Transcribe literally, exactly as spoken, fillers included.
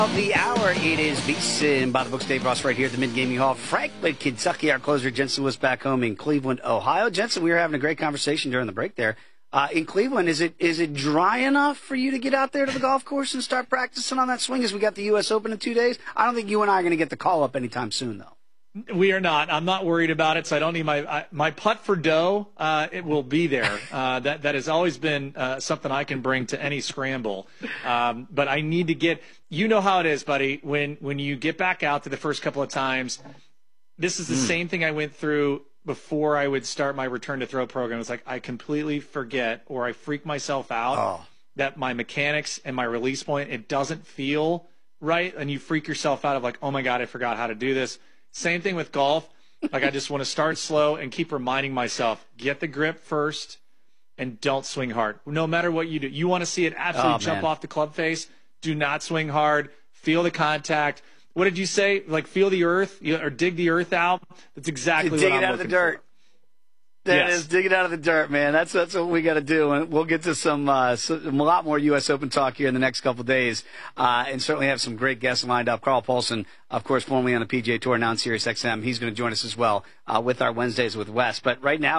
Of the hour, it is VSiN by the books. Dave Ross right here at the Mid Gaming Hall, Franklin, Kentucky. Our closer, Jensen, was back home in Cleveland, Ohio. Jensen, we were having a great conversation during the break there. Uh, in Cleveland, is it is it dry enough for you to get out there to the golf course and start practicing on that swing as we got the U S Open in two days? I don't think you and I are going to get the call up anytime soon, though. We are not. I'm not worried about it, so I don't need my I, my putt for dough. Uh, it will be there. Uh, that that has always been uh, something I can bring to any scramble. Um, but I need to get. You know how it is, buddy. When when you get back out to the first couple of times, this is the mm. same thing I went through before I would start my return to throw program. It's like I completely forget or I freak myself out oh. that my mechanics and my release point, it doesn't feel right, and you freak yourself out of like, oh my god, I forgot how to do this. Same thing with golf. Like, I just want to start slow and keep reminding myself, get the grip first and don't swing hard. No matter what you do. You want to see it absolutely oh, jump man. off the club face. Do not swing hard. Feel the contact. What did you say? Like, feel the earth or dig the earth out? That's exactly dig what I'm it out looking of the dirt. for. That yes. is, dig it out of the dirt, man. That's that's what we got to do, and we'll get to some, uh, some a lot more U S Open talk here in the next couple of days, uh, and certainly have some great guests lined up. Carl Paulson, of course, formerly on the P G A Tour, now on Sirius X M, he's going to join us as well uh, with our Wednesdays with Wes. But right now.